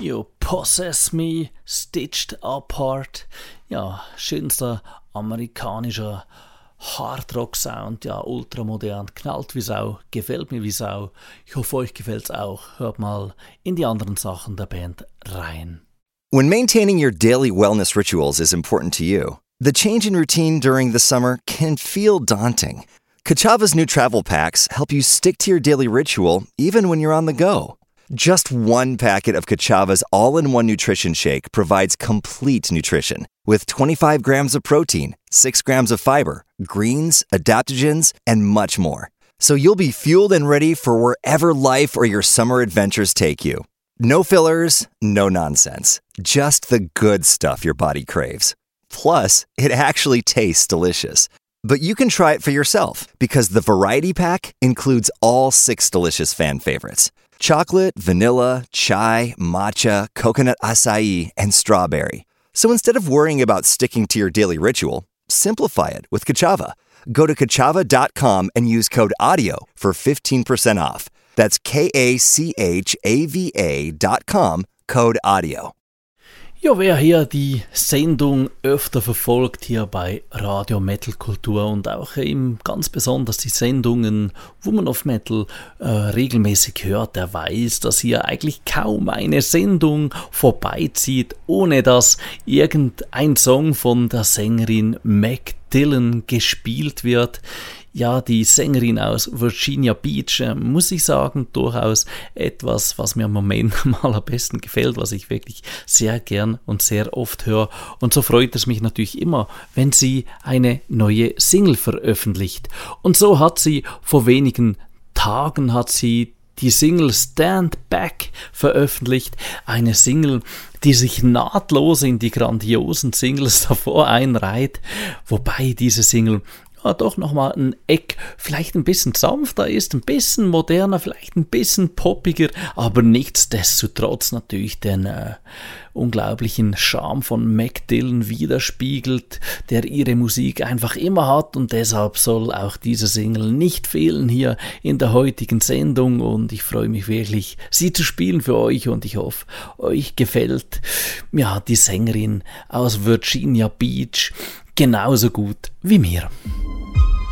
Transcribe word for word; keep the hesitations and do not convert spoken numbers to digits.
You Possess Me, Stitched Apart. Ja, schönster amerikanischer Hardrock-Sound, ja, ultramodern, knallt wie Sau, gefällt mir wie Sau. Ich hoffe, euch gefällt's auch. Hört mal in die anderen Sachen der Band rein. When maintaining your daily wellness rituals is important to you, the change in routine during the summer can feel daunting. Kachava's new travel packs help you stick to your daily ritual even when you're on the go. Just one packet of Kachava's all-in-one nutrition shake provides complete nutrition with twenty-five grams of protein, six grams of fiber, greens, adaptogens, and much more. So you'll be fueled and ready for wherever life or your summer adventures take you. No fillers, no nonsense. Just the good stuff your body craves. Plus, it actually tastes delicious. But you can try it for yourself because the variety pack includes all six delicious fan favorites. Chocolate, vanilla, chai, matcha, coconut acai, and strawberry. So instead of worrying about sticking to your daily ritual, simplify it with Kachava. Go to kachava dot com and use code AUDIO for fifteen percent off. That's K A C H A V A dot com, code AUDIO. Ja, wer hier die Sendung öfter verfolgt hier bei Radio Metal Kultur und auch eben ganz besonders die Sendungen Woman of Metal äh, regelmäßig hört, der weiß, dass hier eigentlich kaum eine Sendung vorbeizieht, ohne dass irgendein Song von der Sängerin Meg Dillon gespielt wird. Ja, die Sängerin aus Virginia Beach, äh, muss ich sagen, durchaus etwas, was mir im Moment am allerbesten gefällt, was ich wirklich sehr gern und sehr oft höre. Und so freut es mich natürlich immer, wenn sie eine neue Single veröffentlicht. Und so hat sie vor wenigen Tagen hat sie die Single Stand Back veröffentlicht. Eine Single, die sich nahtlos in die grandiosen Singles davor einreiht, wobei diese Single ja, doch nochmal ein Eck vielleicht ein bisschen sanfter ist, ein bisschen moderner, vielleicht ein bisschen poppiger, aber nichtsdestotrotz natürlich den äh, unglaublichen Charme von Meg Dillon widerspiegelt, der ihre Musik einfach immer hat, und deshalb soll auch diese Single nicht fehlen hier in der heutigen Sendung, und ich freue mich wirklich, sie zu spielen für euch, und ich hoffe, euch gefällt ja die Sängerin aus Virginia Beach genauso gut wie mir.